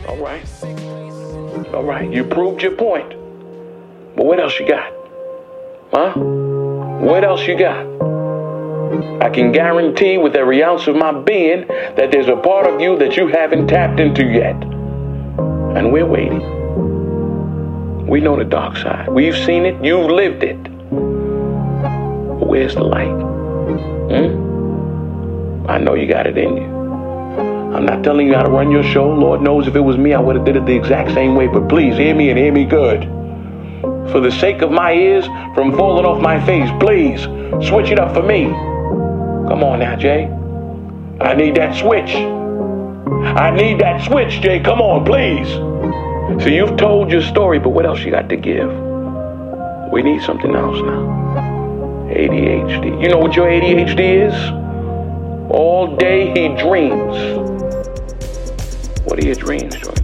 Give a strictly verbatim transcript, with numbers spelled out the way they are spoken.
All right. All right. You proved your point. But what else you got? Huh? What else you got? I can guarantee with every ounce of my being that there's a part of you that you haven't tapped into yet. And we're waiting. We know the dark side. We've seen it. You've lived it. But where's the light? Hmm? I know you got it in you. I'm not telling you how to run your show. Lord knows if it was me, I would have did it the exact same way. But please hear me and hear me good. For the sake of my ears from falling off my face, please switch it up for me. Come on now, Jay. I need that switch. I need that switch, Jay. Come on, please. So you've told your story, but what else you got to give? We need something else now. A D H D. You know what your A D H D is? All day he dreams. What are your dreams, Joy?